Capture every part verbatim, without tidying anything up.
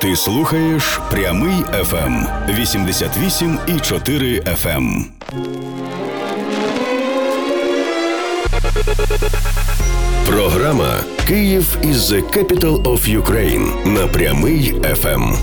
Ти слухаєш Прямий еф ем вісімдесят вісім і чотири еф ем. Програма «Київ is the capital of Ukraine» на Прямий еф ем.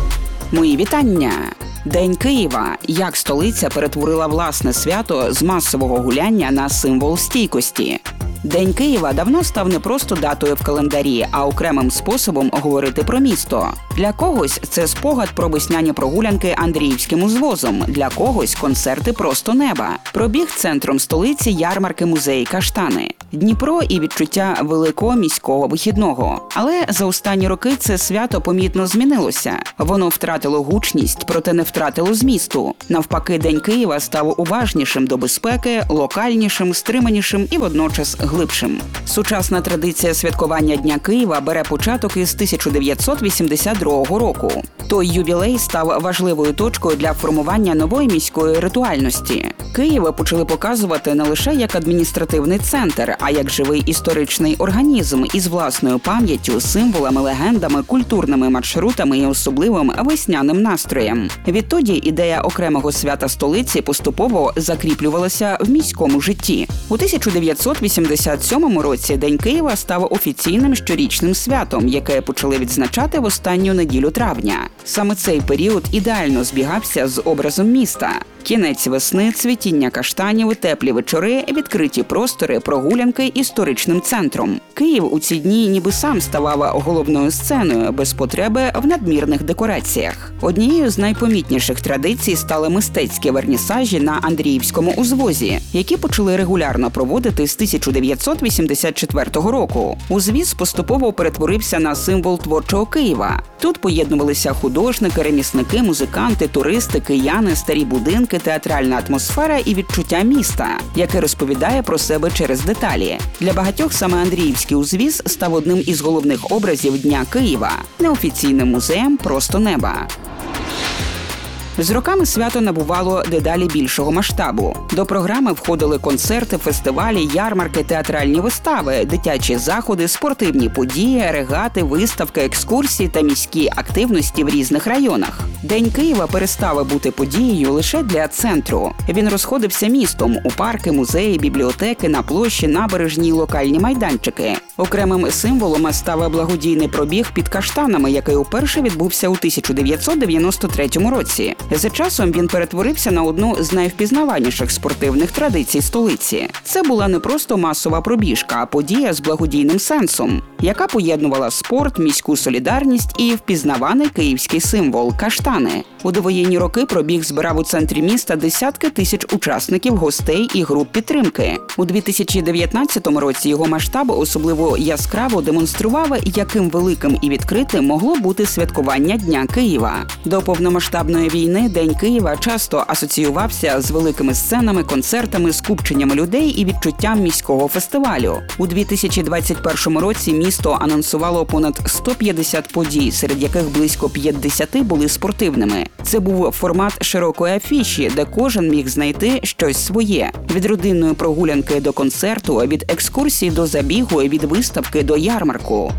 Мої вітання! День Києва. Як столиця перетворила власне свято з масового гуляння на символ стійкості. День Києва давно став не просто датою в календарі, а окремим способом говорити про місто. Для когось це спогад про весняні прогулянки Андріївським узвозом, для когось концерти просто неба. Пробіг центром столиці ярмарки, музеї, каштани. Дніпро і відчуття великого міського вихідного. Але за останні роки це свято помітно змінилося. Воно втратило гучність, проте не втратило змісту. Навпаки, День Києва став уважнішим до безпеки, локальнішим, стриманішим і водночас глибшим. Сучасна традиція святкування Дня Києва бере початок із тисяча дев'ятсот вісімдесят другого року. Той ювілей став важливою точкою для формування нової міської ритуальності. Київ почали показувати не лише як адміністративний центр, а як живий історичний організм із власною пам'яттю, символами, легендами, культурними маршрутами і особливим весняним настроєм. Відтоді ідея окремого свята столиці поступово закріплювалася в міському житті. У тисяча дев'ятсот вісімдесят сьомому році День Києва став офіційним щорічним святом, яке почали відзначати в останню неділю травня. Саме цей період ідеально збігався з образом міста. Кінець весни, цвітіння каштанів, теплі вечори, відкриті простори, прогулянки історичним центром. Київ у ці дні ніби сам ставав головною сценою, без потреби в надмірних декораціях. Однією з найпомітніших традицій стали мистецькі вернісажі на Андріївському узвозі, які почали регулярно проводити з тисяча дев'ятсот вісімдесят четвертого року. Узвіз поступово перетворився на символ творчого Києва. Тут поєднувалися художники, ремісники, музиканти, туристи, кияни, старі будинки, театральна атмосфера і відчуття міста, яке розповідає про себе через деталі. Для багатьох саме Андріївський узвіз став одним із головних образів Дня Києва – неофіційним музеєм просто неба. З роками свято набувало дедалі більшого масштабу. До програми входили концерти, фестивалі, ярмарки, театральні вистави, дитячі заходи, спортивні події, регати, виставки, екскурсії та міські активності в різних районах. День Києва перестав бути подією лише для центру. Він розходився містом у парки, музеї, бібліотеки, на площі, набережні й локальні майданчики. Окремим символом став благодійний пробіг під каштанами, який уперше відбувся у тисяча дев'ятсот дев'яносто третьому році. За часом він перетворився на одну з найвпізнаваніших спортивних традицій столиці. Це була не просто масова пробіжка, а подія з благодійним сенсом, яка поєднувала спорт, міську солідарність і впізнаваний київський символ – каштани. У довоєнні роки пробіг збирав у центрі міста десятки тисяч учасників, гостей і груп підтримки. У дві тисячі дев'ятнадцятому році його масштаб особливо яскраво демонстрував, яким великим і відкритим могло бути святкування Дня Києва. До повномасштабної війни День Києва часто асоціювався з великими сценами, концертами, скупченнями людей і відчуттям міського фестивалю. У дві тисячі двадцять першому році місто анонсувало понад сто п'ятдесят подій, серед яких близько п'ятдесят були спортивними. Це був формат широкої афіші, де кожен міг знайти щось своє. Від родинної прогулянки до концерту, від екскурсії до забігу, від виставки до ярмарку.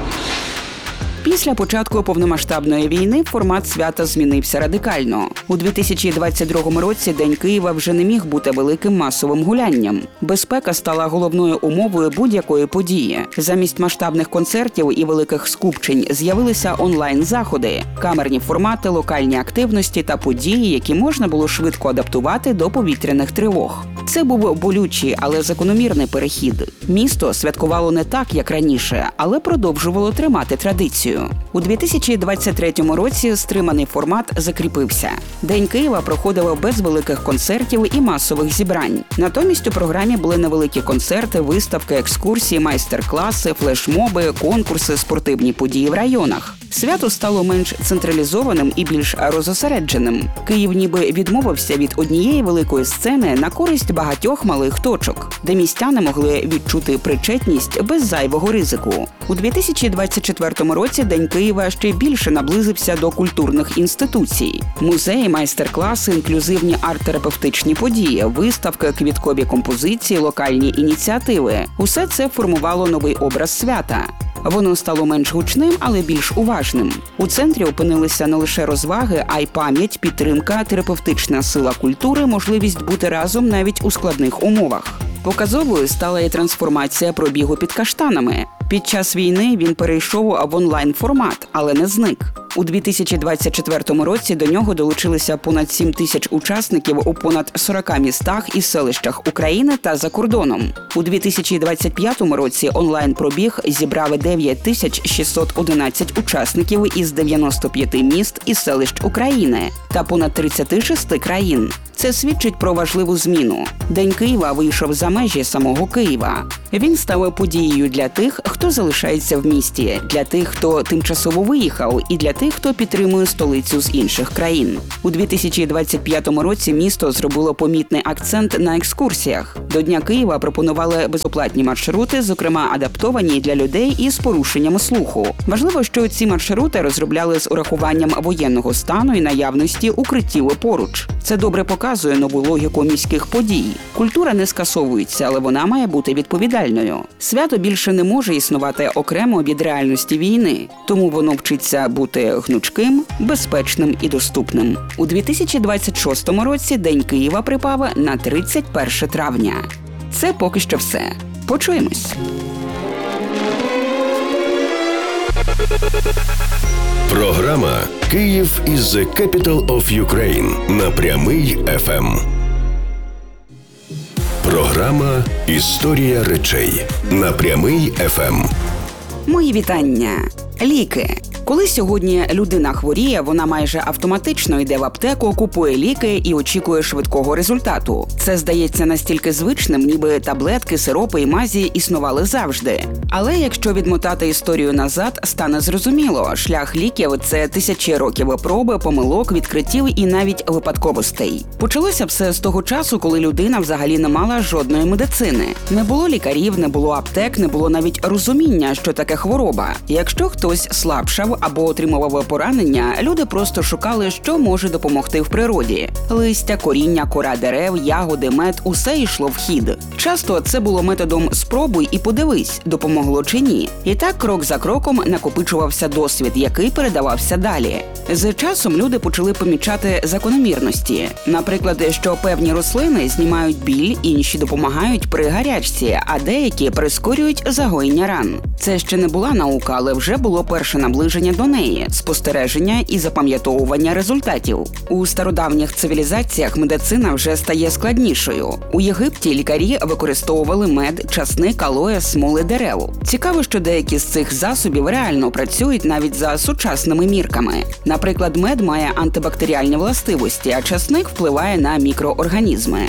Після початку повномасштабної війни формат свята змінився радикально. У дві тисячі двадцять другому році День Києва вже не міг бути великим масовим гулянням. Безпека стала головною умовою будь-якої події. Замість масштабних концертів і великих скупчень з'явилися онлайн-заходи, камерні формати, локальні активності та події, які можна було швидко адаптувати до повітряних тривог. Це був болючий, але закономірний перехід. Місто святкувало не так, як раніше, але продовжувало тримати традицію. У дві тисячі двадцять третьому році стриманий формат закріпився. День Києва проходив без великих концертів і масових зібрань. Натомість у програмі були невеликі концерти, виставки, екскурсії, майстер-класи, флешмоби, конкурси, спортивні події в районах. Свято стало менш централізованим і більш розосередженим. Київ ніби відмовився від однієї великої сцени на користь багатьох малих точок, де містяни могли відчути причетність без зайвого ризику. У дві тисячі двадцять четвертому році День Києва ще більше наблизився до культурних інституцій. Музеї, майстер-класи, інклюзивні арт-терапевтичні події, виставки, квіткові композиції, локальні ініціативи – усе це формувало новий образ свята. Воно стало менш гучним, але більш уважним. У центрі опинилися не лише розваги, а й пам'ять, підтримка, терапевтична сила культури, можливість бути разом навіть у складних умовах. Показовою стала і трансформація пробігу під каштанами. Під час війни він перейшов в онлайн-формат, але не зник. У дві тисячі двадцять четвертому році до нього долучилися понад сім тисяч учасників у понад сорока містах і селищах України та за кордоном. У дві тисячі двадцять п'ятому році онлайн-пробіг зібрав дев'ять тисяч шістсот одинадцять учасників із дев'яноста п'яти міст і селищ України та понад тридцяти шести країн. Це свідчить про важливу зміну. День Києва вийшов за межі самого Києва. Він став подією для тих, хто залишається в місті, для тих, хто тимчасово виїхав, і для тих, хто підтримує столицю з інших країн. У дві тисячі двадцять п'ятому році місто зробило помітний акцент на екскурсіях. До Дня Києва пропонували безоплатні маршрути, зокрема адаптовані для людей із порушеннями слуху. Важливо, що ці маршрути розробляли з урахуванням воєнного стану і наявності укриттів поруч. Це добре показує нову логіку міських подій. Культура не скасовується, але вона має бути відповідальною. Свято більше не може існувати окремо від реальності війни, тому воно вчиться бути гнучким, безпечним і доступним. У дві тисячі двадцять шостому році День Києва припав на тридцять перше травня. Це поки що все. Почуємось. Програма «Київ is the capital of Ukraine» на Прямий еф ем. Програма «Історія речей» на Прямий еф ем. Мої вітання. Ліки. Коли сьогодні людина хворіє, вона майже автоматично йде в аптеку, купує ліки і очікує швидкого результату. Це здається настільки звичним, ніби таблетки, сиропи і мазі існували завжди. Але якщо відмотати історію назад, стане зрозуміло, шлях ліків – це тисячі років проби, помилок, відкриттів і навіть випадковостей. Почалося все з того часу, коли людина взагалі не мала жодної медицини. Не було лікарів, не було аптек, не було навіть розуміння, що таке хвороба. Якщо хтось слабшав або отримував поранення, люди просто шукали, що може допомогти в природі. Листя, коріння, кора дерев, ягоди, мед – усе йшло в хід. Часто це було методом «спробуй і подивись, допомогло чи ні». І так крок за кроком накопичувався досвід, який передавався далі. З часом люди почали помічати закономірності. Наприклад, що певні рослини знімають біль, інші допомагають при гарячці, а деякі прискорюють загоєння ран. Це ще не була наука, але вже було перше наближення до неї, спостереження і запам'ятовування результатів. У стародавніх цивілізаціях медицина вже стає складнішою. У Єгипті лікарі використовували мед, часник, алоє, смоли дерев. Цікаво, що деякі з цих засобів реально працюють навіть за сучасними мірками. Наприклад, мед має антибактеріальні властивості, а часник впливає на мікроорганізми.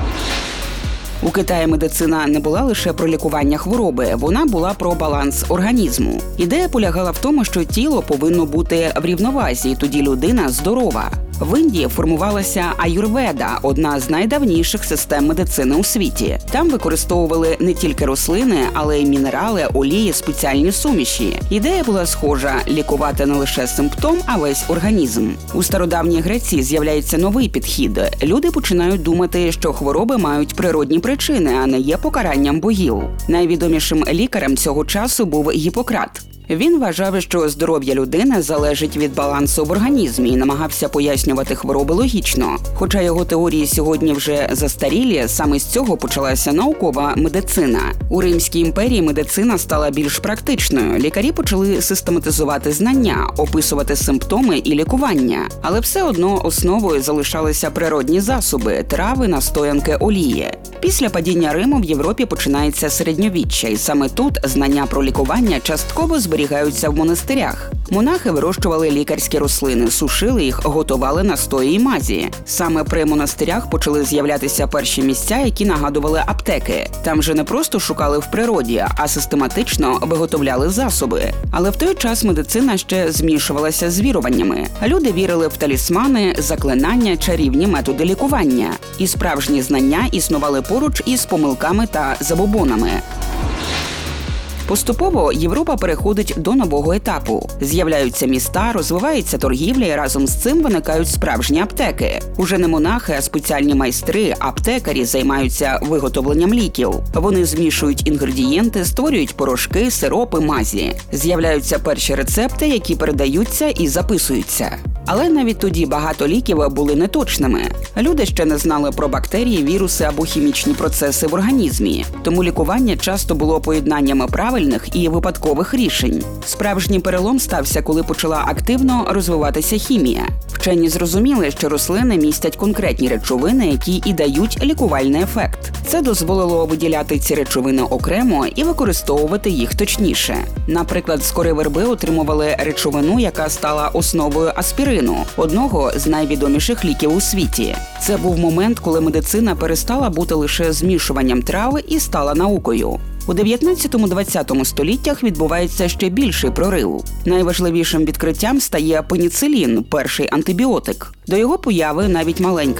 У Китаї медицина не була лише про лікування хвороби, вона була про баланс організму. Ідея полягала в тому, що тіло повинно бути в рівновазі, тоді людина здорова. В Індії формувалася аюрведа – одна з найдавніших систем медицини у світі. Там використовували не тільки рослини, але й мінерали, олії, спеціальні суміші. Ідея була схожа – лікувати не лише симптом, а весь організм. У стародавній Греції з'являється новий підхід. Люди починають думати, що хвороби мають природні причини, а не є покаранням богів. Найвідомішим лікарем цього часу був Гіппократ. Він вважав, що здоров'я людини залежить від балансу в організмі і намагався пояснювати хвороби логічно. Хоча його теорії сьогодні вже застарілі, саме з цього почалася наукова медицина. У Римській імперії медицина стала більш практичною. Лікарі почали систематизувати знання, описувати симптоми і лікування. Але все одно основою залишалися природні засоби – трави, настоянки, олії. Після падіння Риму в Європі починається середньовіччя, і саме тут знання про лікування частково зберігаються в монастирях. Монахи вирощували лікарські рослини, сушили їх, готували настої і мазі. Саме при монастирях почали з'являтися перші місця, які нагадували аптеки. Там же не просто шукали в природі, а систематично виготовляли засоби. Але в той час медицина ще змішувалася з віруваннями. Люди вірили в талісмани, заклинання, чарівні методи лікування. І справжні знання існували поруч із помилками та забобонами. Поступово Європа переходить до нового етапу. З'являються міста, розвивається торгівля і разом з цим виникають справжні аптеки. Уже не монахи, а спеціальні майстри, аптекарі займаються виготовленням ліків. Вони змішують інгредієнти, створюють порошки, сиропи, мазі. З'являються перші рецепти, які передаються і записуються. Але навіть тоді багато ліків були неточними. Люди ще не знали про бактерії, віруси або хімічні процеси в організмі. Тому лікування часто було поєднаннями правильних і випадкових рішень. Справжній перелом стався, коли почала активно розвиватися хімія. Вчені зрозуміли, що рослини містять конкретні речовини, які і дають лікувальний ефект. Це дозволило виділяти ці речовини окремо і використовувати їх точніше. Наприклад, з кори верби отримували речовину, яка стала основою аспірину, одного з найвідоміших ліків у світі. Це був момент, коли медицина перестала бути лише змішуванням трав і стала наукою. У дев'ятнадцятому-двадцятому століттях відбувається ще більший прорив. Найважливішим відкриттям стає пеніцилін – перший антибіотик. До його появи навіть маленька